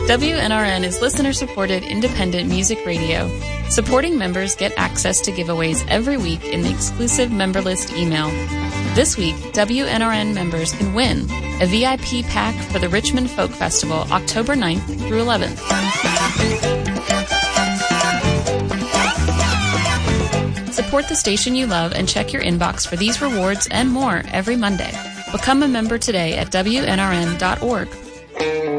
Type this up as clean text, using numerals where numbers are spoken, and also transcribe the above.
WNRN is listener-supported independent music radio. Supporting members get access to giveaways every week in the exclusive member list email. This week, WNRN members can win a VIP pack for the Richmond Folk Festival, October 9th through 11th. Support the station you love and check your inbox for these rewards and more every Monday. Become a member today at WNRN.org.